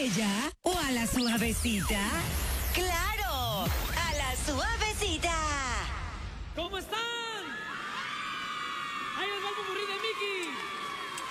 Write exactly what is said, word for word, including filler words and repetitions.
bella o a la suavecita? ¡Claro! ¡A la suavecita! ¿Cómo están?